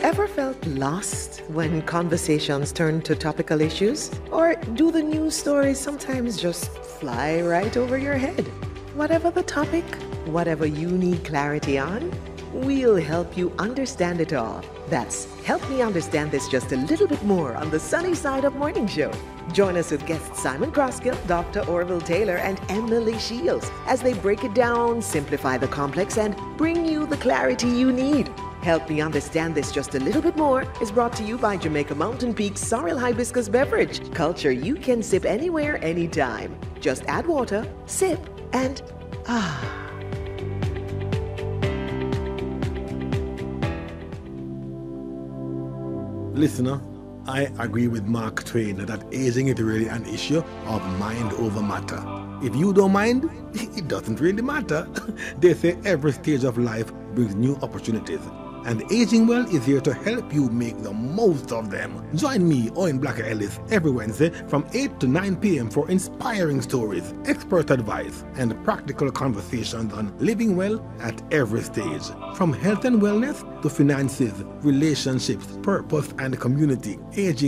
Ever felt lost when conversations turn to topical issues? Or do the news stories sometimes just fly right over your head? Whatever the topic, whatever you need clarity on, we'll help you understand it all. That's Help Me Understand This Just a Little Bit More on the Sunny Side Up Morning Show. Join us with guests Simon Croskill, Dr. Orville Taylor, and Emily Shields as they break it down, simplify the complex, and bring you the clarity you need. Help Me Understand This Just a Little Bit More is brought to you by Jamaica Mountain Peak's Sorrel Hibiscus Beverage. Culture you can sip anywhere, anytime. Just add water, sip, and Listener, I agree with Mark Twain that aging is really an issue of mind over matter. If you don't mind, it doesn't really matter. They say every stage of life brings new opportunities, and Aging Well is here to help you make the most of them. Join me, Owen Blacker Ellis, every Wednesday from 8 to 9 p.m. for inspiring stories, expert advice, and practical conversations on living well at every stage. From health and wellness to finances, relationships, purpose, and community, Aging